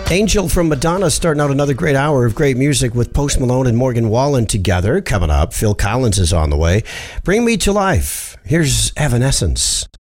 Angel from Madonna starting out another great hour of great music with Post Malone and Morgan Wallen together. Coming up, Phil Collins is on the way. Bring Me to Life. Here's Evanescence.